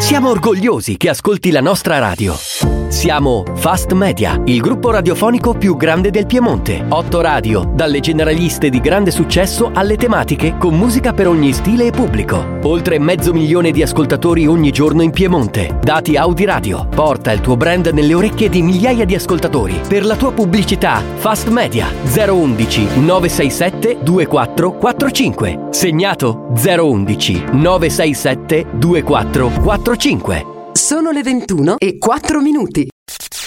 Siamo orgogliosi che ascolti la nostra radio. Siamo Fast Media, il gruppo radiofonico più grande del Piemonte. 8 radio, dalle generaliste di grande successo alle tematiche con musica per ogni stile e pubblico. Oltre 500.000 di ascoltatori ogni giorno in Piemonte. Dati Audi Radio. Porta il tuo brand nelle orecchie di migliaia di ascoltatori. Per la tua pubblicità, Fast Media 011 967 2445. Segnato 011 967 2445. Sono le 21:04.